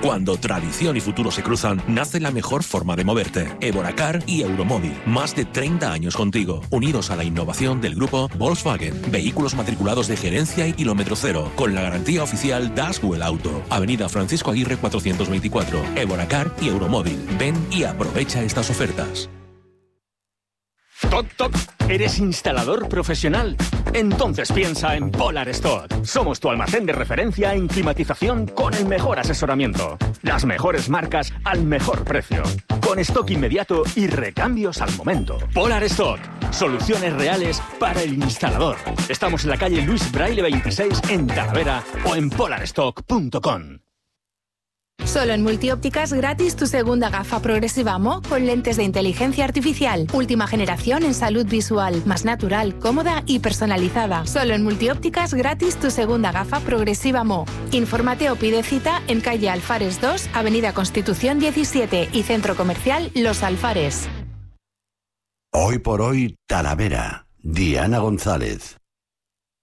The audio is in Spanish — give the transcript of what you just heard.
Cuando tradición y futuro se cruzan, nace la mejor forma de moverte. Evoracar y Euromóvil. Más de 30 años contigo, unidos a la innovación del grupo Volkswagen. Vehículos matriculados de gerencia y kilómetro cero, con la garantía oficial Daswell Auto. Avenida Francisco Aguirre 424. Evoracar y Euromóvil. Ven y aprovecha estas ofertas. Toc, toc. ¿Eres instalador profesional? Entonces piensa en Polar Stock. Somos tu almacén de referencia en climatización con el mejor asesoramiento. Las mejores marcas al mejor precio. Con stock inmediato y recambios al momento. Polar Stock. Soluciones reales para el instalador. Estamos en la calle Luis Braille 26 en Talavera o en polarstock.com. Solo en Multiópticas gratis tu segunda gafa progresiva Mo con lentes de inteligencia artificial. Última generación en salud visual, más natural, cómoda y personalizada. Solo en Multiópticas gratis tu segunda gafa progresiva Mo. Infórmate o pide cita en calle Alfares 2, Avenida Constitución 17 y Centro Comercial Los Alfares. Hoy por hoy, Talavera. Diana González.